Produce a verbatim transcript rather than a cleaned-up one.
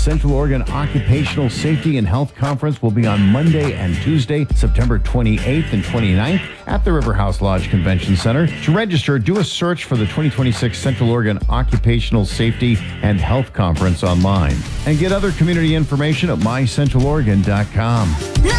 Central Oregon Occupational Safety and Health Conference will be on Monday and Tuesday, September twenty-eighth and twenty-ninth at the River House Lodge Convention Center. To register, do a search for the twenty twenty-six Central Oregon Occupational Safety and Health Conference online and get other community information at my central oregon dot com.